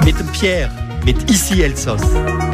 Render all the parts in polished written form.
Mit dem Pierre, mit Ici Elsass.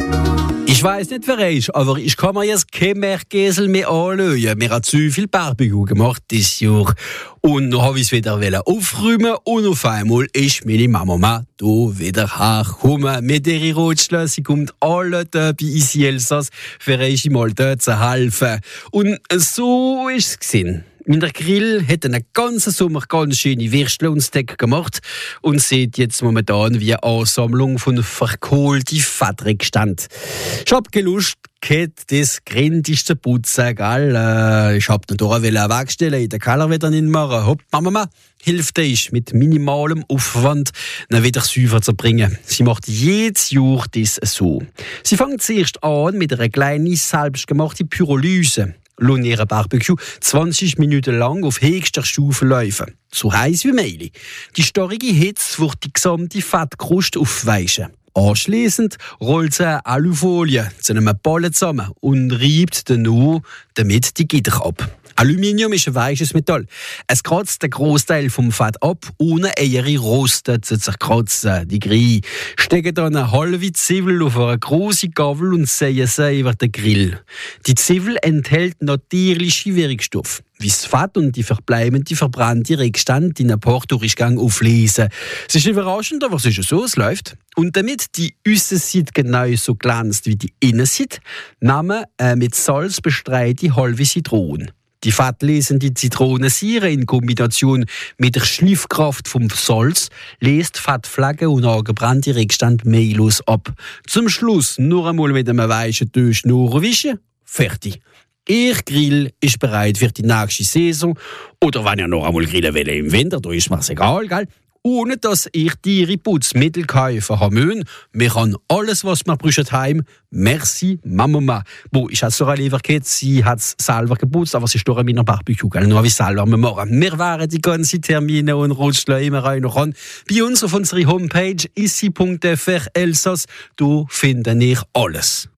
Ich weiss nicht, wer er ist, aber ich kann mir jetzt kein Merkesel mehr anschauen. Wir haben zu viel Barbecue gemacht dieses Jahr. Und dann habe ich es wieder aufräumen und auf einmal ist meine Mama hier wieder hergekommen. Mit ihrer Rotschlösser. Sie kommt alle da bei Ici Elsass, für euch mal dort zu helfen. Und so ist es gewesen. Mein Grill hat einen ganzen Sommer ganz schöne Würstle und Steak gemacht und sieht jetzt momentan wie eine Ansammlung von verkohlten Fettresten. Ich hab Lust gehabt, das gründlich zu putzen, gell? Ich hab natürlich wegstellen, in den Keller wieder nicht machen. Hopp, Mama hilft euch mit minimalem Aufwand, ihn wieder sauber zu bringen. Sie macht jedes Jahr das so. Sie fängt zuerst an mit einer kleinen selbstgemachten Pyrolyse. Lassen ihre Barbecue 20 Minuten lang auf höchster Stufe laufen. So heiß wie Mehl. Die starke Hitze wird die gesamte Fettkruste aufweichen. Anschliessend rollt sie eine Alufolie zu einem Ballen zusammen und reibt den nur damit die Gitter ab. Aluminium ist ein weiches Metall. Es kratzt den Großteil vom Fett ab, ohne Eier rosten zu zerkratzen. Die Grille stecken dann eine halbe Zwiebel auf eine grosse Gabel und säen sie über den Grill. Die Zwiebel enthält natürliche Wirkstoffe, wie das Fett und die verbleibende verbrannte Rückstände in ein paar Durchgänge auflesen. Es ist überraschend, aber es ist so, es läuft. Und damit die Aussenseite genauso glänzt wie die Innenseite, nehmen mit Salz bestreite halbe Zitronen. Die fettlesende Zitronensäure in Kombination mit der Schliffkraft vom Salz lässt Fettflecken und angebrannte Rückstände mehllos ab. Zum Schluss nur einmal mit einem weichen Tuch nachwischen. Fertig. Ihr Grill ist bereit für die nächste Saison. Oder wenn ihr noch einmal grillen wollt im Winter, da ist mir's egal, gell? Ohne dass ich teure Putzmittel kaufen haben müssen. Wir haben alles, was wir brauchen, heim. Merci, Mama. Bo, ich habe es so lieber gehabt, sie hat es selber geputzt, aber sie ist doch in meiner Barbecue, gell? Nur wie selber machen. Wir wären die ganzen Termine und Rutschler immer rein noch an. Bei uns auf unserer Homepage issi.fr Elsass, da findet ihr alles.